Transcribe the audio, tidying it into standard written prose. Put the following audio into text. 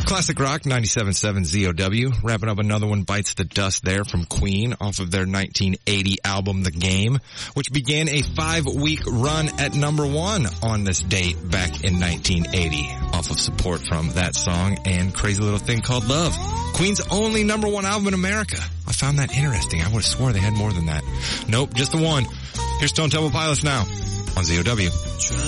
Classic Rock 97.7 ZOW. Wrapping up another one, Bites the Dust there from Queen off of their 1980 album The Game, which began a 5-week run at number 1 on this date back in 1980 off of support from that song and Crazy Little Thing Called Love. Queen's only number 1 album in America. I found that interesting. I would have swore they had more than that. Nope, just the one. Here's Stone Temple Pilots now on ZOW.